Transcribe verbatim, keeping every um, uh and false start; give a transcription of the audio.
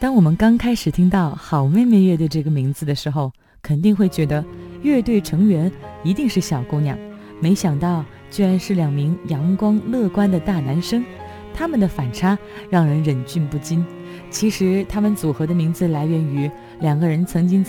当我们刚开始听到好妹妹乐队这个名字的时候，肯定会觉得乐队成员一定是小姑娘，没想到居然是两名阳光乐观的大男生，他们的反差让人忍俊不禁。其实他们组合的名字来源于两个人曾经